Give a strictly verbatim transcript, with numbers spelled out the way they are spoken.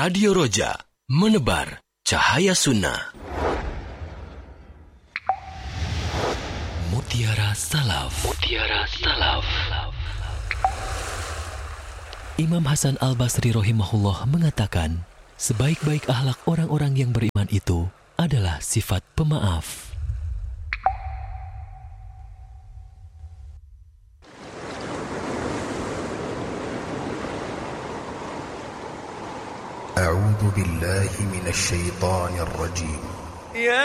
Radio Roja, menebar cahaya sunnah. Mutiara Salaf. Mutiara Salaf. Imam Hasan Al-Basri rahimahullah mengatakan, sebaik-baik akhlak orang-orang yang beriman itu adalah sifat pemaaf. A'udzu billahi minasy syaithanir rajim.